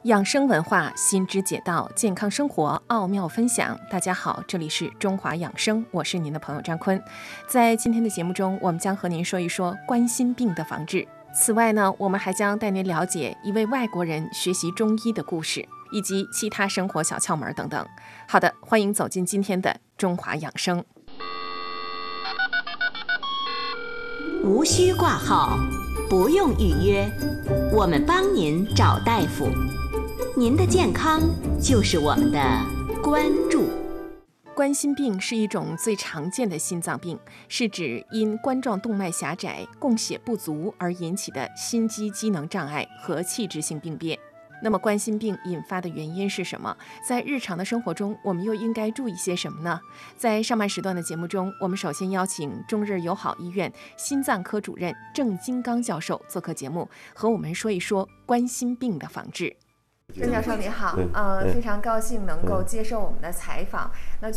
养生文化，新知解道，健康生活奥妙分享。大家好，这里是中华养生，我是您的朋友张坤。在今天的节目中，我们将和您说一说冠心病的防治。此外呢，我们还将带您了解一位外国人学习中医的故事，以及其他生活小窍门等等。好的，欢迎走进今天的中华养生。 无需挂号，不用预约，我们帮您找大夫。您的健康就是我们的关注。 冠心病是一种最常见的心脏病，是指因冠状动脉狭窄、供血不足而引起的心肌机能障碍和器质性病变。那么冠心病引发的原因是什么？在日常的生活中，我们又应该注意些什么呢？在上半时段的节目中，我们首先邀请中日友好医院心脏科主任郑金刚教授做客节目，和我们说一说冠心病的防治。郑教授你好，非常高兴能够接受我们的采访。那